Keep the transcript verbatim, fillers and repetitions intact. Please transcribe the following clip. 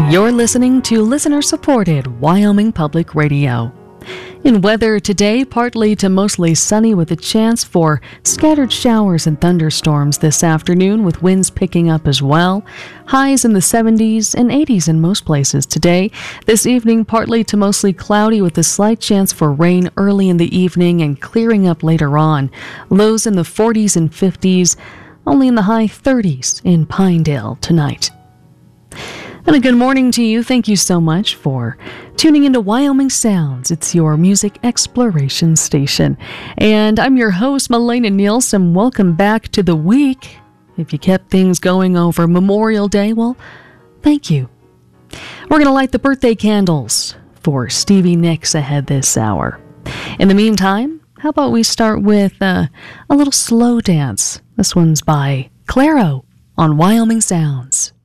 You're listening to listener-supported Wyoming Public Radio. In weather today, partly to mostly sunny with a chance for scattered showers and thunderstorms this afternoon with winds picking up as well. Highs in the seventies and eighties in most places today. This evening, partly to mostly cloudy with a slight chance for rain early in the evening and clearing up later on. Lows in the forties and fifties, only in the high thirties in Pinedale tonight. And a good morning to you. Thank you so much for tuning into Wyoming Sounds. It's your music exploration station. And I'm your host, Melena Nielsen. Welcome back to the week. If you kept things going over Memorial Day, well, thank you. We're going to light the birthday candles for Stevie Nicks ahead this hour. In the meantime, how about we start with uh, a little slow dance? This one's by Clairo on Wyoming Sounds.